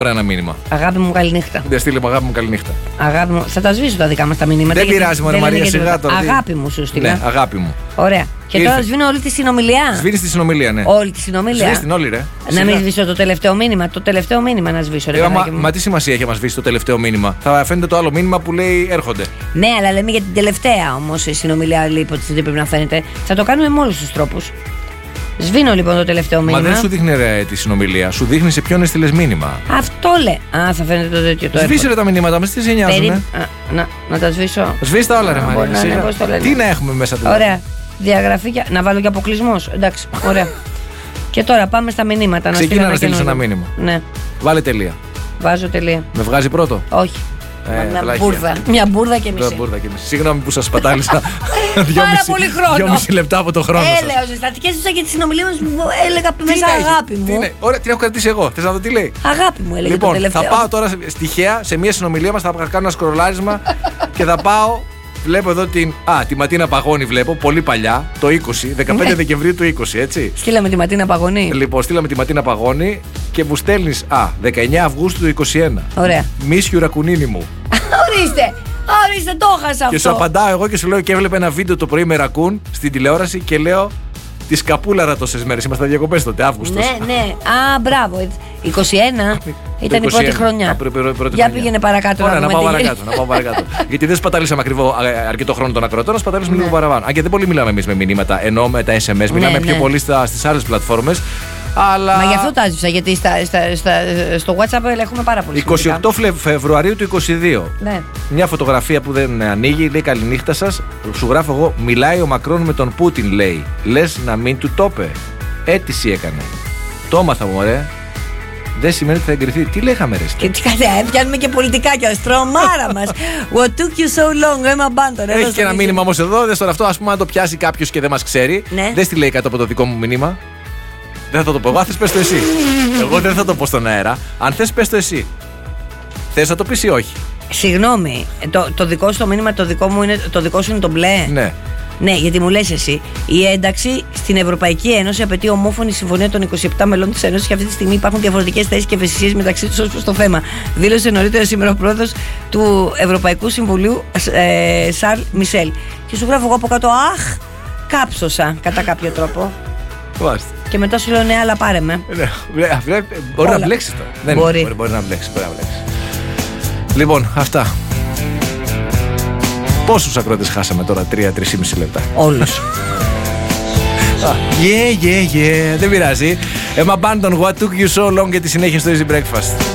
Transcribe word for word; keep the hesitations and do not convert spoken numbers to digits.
Ένα μήνυμα. Αγάπη μου, καληνύχτα. Δεν στείλε μου, αγάπη μου, καληνύχτα. Αγάπη μου, θα τα σβήσω τα δικά μας τα μηνύματα. Δεν πειράζει, Μωρέ Μαρία, σιγά τώρα. Αγάπη μου, σου στείλε. Ναι, αγάπη μου. Ωραία. Και Ήρθε. τώρα σβήνω όλη τη συνομιλία. Σβήνει τη συνομιλία, ναι. Όλη τη συνομιλία. Σβήνει την όλη, ρε. Να Σιγά. μην σβήσω το τελευταίο μήνυμα. Το τελευταίο μήνυμα να σβήσω, ρε. Ε, μα, παιδάκι μου. μα τι σημασία έχει να μα σβήσει το τελευταίο μήνυμα. Θα φαίνεται το άλλο μήνυμα που λέει έρχονται. Ναι, αλλά λέμε για την τελευταία όμως η συνομιλία, λοιπόν, τι πρέπει να φαίνεται. Θα το κάνουμε με όλους τους τρόπους. Σβήνω λοιπόν το τελευταίο μήνυμα. Μα δεν σου δείχνει ρε, τη συνομιλία, σου δείχνει σε ποιον έστειλε μήνυμα. Αυτό λέει. Α, θα φαίνεται το τέτοιο το Σβήσε ρε τα μηνύματα, μα τι σε νοιάζουν. Περί... να, να τα σβήσω. Σβήστε όλα, ρε Α, Μαρία. μπορεί να είναι, σιγά. πώς το λένε. Τι να έχουμε μέσα του. Ωραία. Διαγραφή και... Να βάλω και αποκλεισμός. Εντάξει, ωραία. Και τώρα πάμε στα μηνύματα. Να Ξεκίνα να στείλεις καινούριο. ένα μήνυμα. Ναι. Βάλε τελεία. Βάζω τελεία. Με βγάζει πρώτο. Όχι. Ε, Μια βλάχια. μπουρδα. Μια μπουρδα και μισή. Μπουρδα και μισή. Συγγνώμη που σας σπατάλησα. Πάρα πολύ χρόνο. Δυόμιση λεπτά από το χρόνο σας. Έλεω, συστατικές του και τη συνομιλία μας που έλεγα μέσα να έχει, αγάπη τι μου. είναι, ωραία, την έχω κρατήσει εγώ. Θες να δω τι λέει. Αγάπη μου έλεγε το Λοιπόν, τελευταίο. θα πάω τώρα σε- στοιχεία σε μια συνομιλία μας. Θα κάνω ένα σκρολάρισμα και θα πάω. Βλέπω εδώ την. Α, τη Ματίνα Παγώνη βλέπω. Πολύ παλιά. Το είκοσι. δεκαπέντε Ναι. Δεκεμβρίου του είκοσι, έτσι. Στείλαμε τη Ματίνα Παγωνή. Λοιπόν, στείλαμε τη Ματίνα Παγώνη και μου στέλνει. Α, δεκαεννέα Αυγούστου του είκοσι ένα. Ωραία. Μίσιου Ρακουνίνη μου. Ορίστε! Ορίστε, το έχασα Και σου αυτό. απαντάω εγώ και σου λέω και έβλεπε ένα βίντεο το πρωί με ρακούν στην τηλεόραση και λέω. Τη σκαπούλαρα τόσες μέρες. Είμαστε διακοπές τότε, Αύγουστος. Ναι, ναι. Α, μπράβο. είκοσι ένα ήταν η πρώτη είκοσι ένα. χρονιά. Α, πρω- πρω- πρώτη Για χρονιά. πήγαινε παρακάτω. Ωραία, να δούμε πάω τι παρακάτω. Να πάω παρακάτω. Γιατί δεν σπατάλησαμε ακριβό α, αρκετό χρόνο τον ακροατών, να σπατάλησαμε λίγο παραπάνω. Αν και δεν πολύ μιλάμε εμείς με μηνύματα, ενώ με τα ες εμ ες. Μιλάμε ναι. πιο πολύ στα, στις άλλες πλατφόρμες. Αλλά. Μα γι' αυτό τα έσβησα, γιατί στα, στα, στα, στο WhatsApp έχουμε πάρα πολύ είκοσι οκτώ σημαντικά. Φεβρουαρίου του είκοσι δύο. Ναι. Μια φωτογραφία που δεν ανοίγει, λέει καληνύχτα σας. Σου γράφω εγώ, μιλάει ο Μακρόν με τον Πούτιν, λέει. Λες να μην του το είπε. Αίτηση έκανε. Το έμαθα μου, ωραία. Δεν σημαίνει ότι θα εγκριθεί. Τι λέγαμε, ρε. Και τι καλά, πιάνουμε και πολιτικά και αστρομάρα μας. What took you so long, Emma Banton. εδώ Έχει στο και ένα μήνυμα. μήνυμα όμως εδώ. Δες τώρα αυτό, ας πούμε, αν το πιάσει κάποιος και δεν μας ξέρει. Ναι. Δεν στη λέει κάτω από το δικό μου μήνυμα. Δεν θα το πω εγώ. Αν θες, πες το εσύ. Εγώ δεν θα το πω στον αέρα. Αν θες, πες το εσύ. Θες να το πεις ή όχι. Συγγνώμη, το, το δικό σου το μήνυμα, το δικό, μου είναι, το δικό σου είναι το μπλε. Ναι. Ναι, γιατί μου λες εσύ, η ένταξη στην Ευρωπαϊκή Ένωση απαιτεί ομόφωνη συμφωνία των είκοσι επτά μελών της Ένωσης και αυτή τη στιγμή υπάρχουν διαφορετικές θέσεις και ευαισθησίες μεταξύ τους ως προς το θέμα. Δήλωσε νωρίτερα σήμερα ο πρόεδρος του Ευρωπαϊκού Συμβουλίου, ε, Σαρλ Μισελ. Και σου γράφω εγώ από κάτω, αχ, κάψωσα κατά κάποιο τρόπο. Μάλιστα. Και μετά σου λέω ναι, αλλά πάρε με. Ναι, βρε, βρε, μπορεί Όλα. να μπλέξεις τώρα. Δεν Μπορεί. είναι, μπορεί, μπορεί να μπλέξεις. Μπορεί να μπλέξεις. Λοιπόν, αυτά. Πόσους ακρότες χάσαμε τώρα, τρία με τρία και μισό λεπτά. Όλους. Yeah, yeah, yeah. Δεν πειράζει. Emma Banton, What took you so long, για τη συνέχεια στο Easy Breakfast.